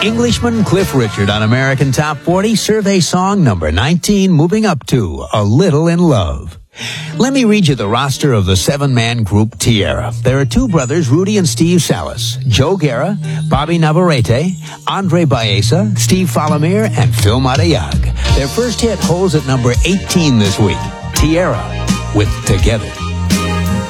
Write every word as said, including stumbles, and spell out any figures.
Englishman Cliff Richard on American Top forty, survey song number nineteen, moving up to A Little in Love. Let me read you the roster of the seven-man group Tierra. There are two brothers, Rudy and Steve Salas, Joe Guerra, Bobby Navarrete, Andre Baeza, Steve Folomir, and Phil Matayag. Their first hit holds at number eighteen this week. Tierra with Together.